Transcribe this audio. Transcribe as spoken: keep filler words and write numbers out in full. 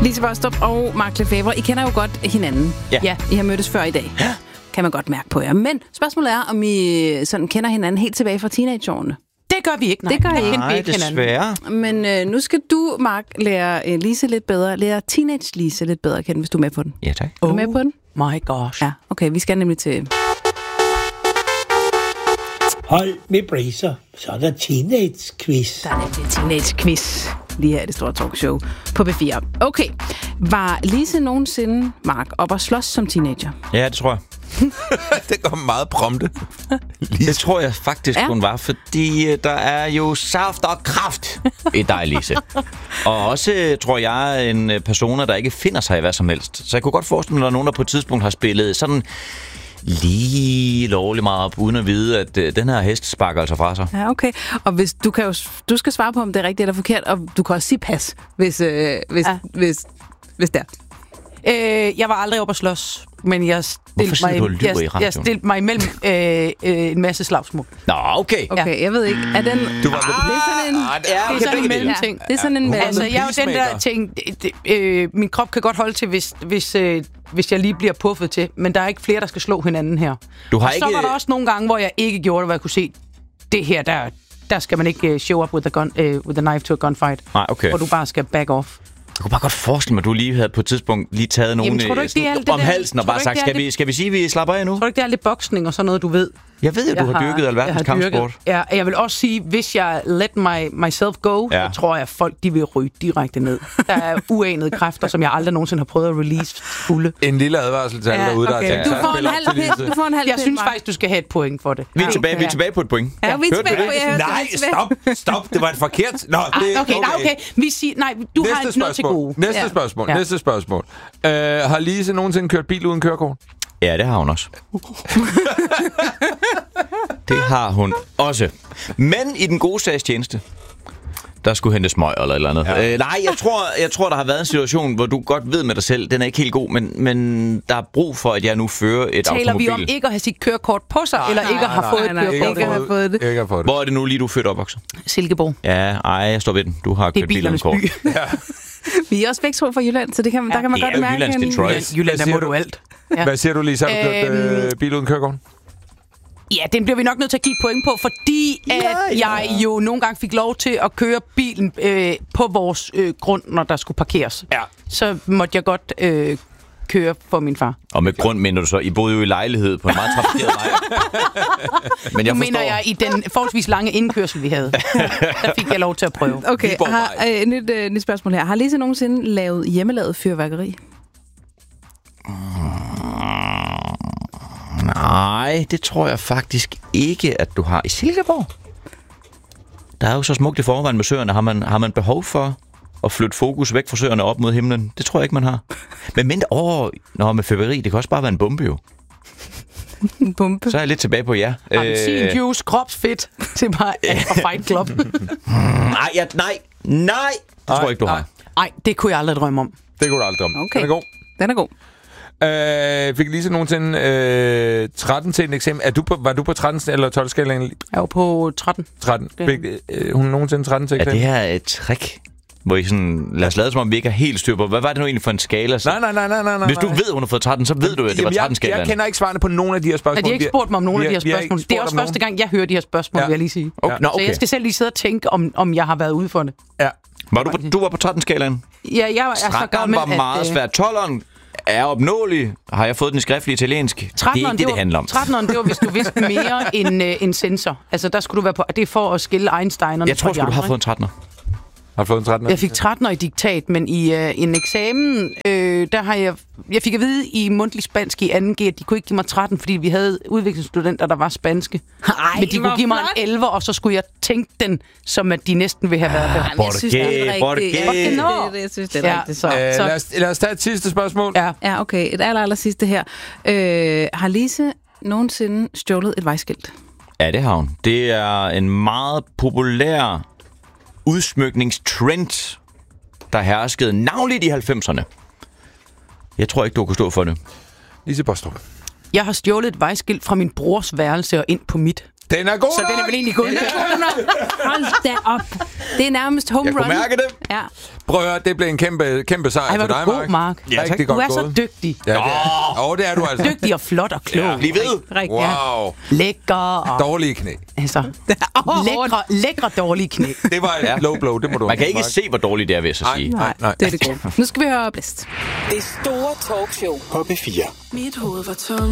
Lise Bostrup og Mark Lefebvre, I kender jo godt hinanden. Ja. ja. I har mødtes før i dag. Ja. Kan man godt mærke på jer. Men spørgsmålet er, om I sådan kender hinanden helt tilbage fra teenageårene. Det gør vi ikke, nej. Det gør I ikke. Nej, desværre. Men øh, nu skal du, Mark, lære øh, Lise lidt bedre. Lære teenage-Lise lidt bedre at kende, hvis du er med på den. Ja, tak. Er du med på den? My gosh. Ja, okay. Vi skal nemlig til... Hold med bracer, så er der teenage-quiz. Der er nemlig teenage-quiz. Lige her i det store talkshow på B fire. Okay. Var Lise nogensinde, Mark, op og slås som teenager? Ja, det tror jeg. Det går meget prompte. Det tror jeg faktisk, Ja. hun var, fordi der er jo saft og kraft i dig, Lise. Og også, tror jeg, en person, der ikke finder sig i hvad som helst. Så jeg kunne godt forestille mig, at der er nogen, der på et tidspunkt har spillet sådan lige lovligt meget op, uden at vide, at øh, den her hest sparker altså fra sig. Ja, okay. Og hvis du kan jo, du skal svare på, om det er rigtigt eller forkert, og du kan også sige pas, hvis, øh, hvis, Ja. hvis, hvis det er. Øh, jeg var aldrig oppe at slås, men jeg Hvorfor stillede sidder mig, du og lyver i jeg, radioen? jeg stillede mig imellem øh, øh, en masse slagsmål. Nå, okay. Okay, jeg ved ikke. Er den... Du var det er sådan en... Ja, Det er sådan en begge dele. mellemting. Det er sådan en... Hun var Ja, Altså, jeg er jo den der peacemaker. ting, det, det, øh, min krop kan godt holde til, hvis, hvis, øh, hvis jeg lige bliver puffet til, men der er ikke flere, der skal slå hinanden her. Du har Og så ikke... var der også nogle gange, hvor jeg ikke gjorde det, hvor jeg kunne se, det her, der, der skal man ikke uh, show up with a, gun, uh, with a knife to a gunfight, Nej, okay. hvor du bare skal back off. Jeg kunne bare godt forestille mig, at du lige havde på et tidspunkt lige taget nogen tror du ikke, det er alt det om der- halsen og tror du bare ikke, sagt, det er skal det- vi, skal vi sige, at vi slapper af nu? Tror du ikke, det er lidt boksning og sådan noget, du ved? Jeg ved, at du Jeg har dyrket alverdens jeg har dyrket- kampsport. Ja, jeg vil også sige, hvis jeg let my, myself go, Ja. så tror jeg, at folk de vil ryge direkte ned. Der er uanede kræfter, som jeg aldrig nogensinde har prøvet at release fulde. En lille advarsel til alle Ja, derude, der okay. har Du tænkt får sig en at halv spille op til pil. Lise. Du får en halv Jeg pil, synes Mark. faktisk, du skal have et point for det. Vi er, Ja. tilbage, vi er Ja. tilbage på et point. Ja, vi er Hørte du tilbage på... det? Jeg hørte Nej, det. stop, stop. Det var et forkert. Nå, det Ah, okay, nej, okay. Vi siger, nej, du har Næste noget til spørgsmål. gode. Næste Ja. spørgsmål. Ja. Næste spørgsmål. Uh, har Lise nogensinde kørt bil uden kørekort? Ja, det har hun også. Det har hun også. Men i den gode sags tjeneste, der skulle hente smøg eller et eller andet. Ja. Øh, nej, jeg tror, jeg tror, der har været en situation, hvor du godt ved med dig selv, den er ikke helt god, men, men der er brug for, at jeg nu fører et Taler automobil. vi om ikke at have sit kørekort på sig, eller ikke at have nej, fået et nej, nej. kørekort? Ikke at have fået det. Ikke har fået det. Hvor er det nu lige, du er født og opvokset? Silkeborg. Ja, ej, jeg står ved den. Du har Det er kørt bil uden bilernes kort. by. Vi er også begge to fra Jylland, så det kan, der kan man det godt er jo mærke... Jyllands en- Detroit. Jylland, Jylland der siger må du? du alt. Ja. Hvad siger du, Lise? Har du kørt Øhm, øh, bil uden kørekort? Ja, den bliver vi nok nødt til at give point på, fordi at ja. jeg jo nogle gange fik lov til at køre bilen øh, på vores øh, grund, når der skulle parkeres. Ja. Så måtte jeg godt øh, køre for min far. Og med grund mener du så, I boede jo i lejlighed på en meget trafikeret vej. Men jeg Nu forstår... mener jeg i den forholdsvis lange indkørsel, vi havde. Der fik jeg lov til at prøve. Okay, Viborgvej. har, øh, nyt, øh, nyt spørgsmål her. Har Lise nogensinde lavet hjemmelavet fyrværkeri? Nej, det tror jeg faktisk ikke, at du har i Silkeborg. Der er jo så smukt i forvejen med søerne. Har man, har man behov for at flytte fokus væk fra søerne op mod himlen? Det tror jeg ikke, man har. Men mindre, åh, nå, med fyrværkeri, det kan også bare være en bombe jo. En bombe? Så er jeg lidt tilbage på ja. Appelsin juice, kropsfedt til bare at fight club. nej, ja, nej, nej, det tror jeg ikke, du har. Nej, det kunne jeg aldrig drømme om. Det kunne du aldrig om. Okay. Den er god. Den er god. Øh, fik Lise nogensinde øh, tretten til en eksamen? Er du på, var du på tretten eller tolv skalaen? Jeg var på tretten. tretten. Fik øh, hun nogensinde tretten til Er eksamen? det her et trick, hvor I sådan, lad os lade som om, vi ikke har helt styr på, hvad var det nu egentlig for en skala? Så? Nej, nej, nej, nej, nej, nej. Hvis du ved, hun har fået tretten, så ved du, at det var Jamen, jeg, tretten-skalaen. jeg kender ikke svarene på nogen af de her spørgsmål. Men de har ikke spurgt mig om nogen Vi af de har- her vi har ikke spørgsmål. Det spurgt er også om første nogen. gang, jeg hører de her spørgsmål, Ja. vil jeg lige sige. Okay, nå, Så okay. jeg skal selv lige sidde og tænke, om, om jeg har været ude for det. Ja. Var du, på, du var på tretten-skalaen? Ja, jeg er så tretteren gammel, var meget at, øh, svært. tolveren er opnåelig. Har jeg fået den i skriftlig italiensk? Det er ikke tretteneren, det, det handler om. tretteneren, det var, hvis du vidste mere end øh, en sensor. Altså, der skulle du være på... Det er for at skille Einsteinerne Jeg tror fra de sgu, du har andre, fået en trettener. Har du fået en tretten? Jeg fik trettener i diktat, men i øh, en eksamen, øh, der har jeg... Jeg fik at vide i mundtlig spansk i anden G, at de kunne ikke give mig tretten, fordi vi havde udviklingsstudenter, der var spanske. Ej, men de kunne hvor give mig flot. en elleve, og så skulle jeg tænke den, som at de næsten ville have været der. Jamen, jeg synes, det er Borgé, rigtigt. Borgé. Jeg synes, det er det, jeg synes, det er Ja, rigtigt. så, Øh, så, lad, os, lad os tage et sidste spørgsmål. ja. Ja, okay. Et aller, aller sidste her. Øh, har Lise nogensinde stjålet et vejskilt? Ja, det har hun. Det er en meget populær udsmykningstrend, der herskede navnligt i halvfemserne. Jeg tror ikke, du kan stå for det. Lise Bostrup. Jeg har stjålet et vejskilt fra min brors værelse og ind på mit. Den er god Så den er vel egentlig god. Hold da op. Det er nærmest home Jeg run. kunne mærke det. Ja. Prøv at høre, det blev en kæmpe, kæmpe sejr Ej, hvor for er dig, du god, Mark. Mark. Ja, Rigtig Du godt er så gået. dygtig. Ja, det er. Åh, oh, det er du altså. Dygtig og flot og klog. Ja. Bliv ved. Rigtig. Wow. Lækker og... Dårlige knæ. Altså, lækre, lækre dårlige knæ. Det var et low blow, det må du Man kan ikke Mark. se, hvor dårligt det er, vil jeg så Nej, sige. nej, nej. Det er det gode. Nu skal vi høre Blæst. Det store talkshow På P fire. Mit hoved var tom.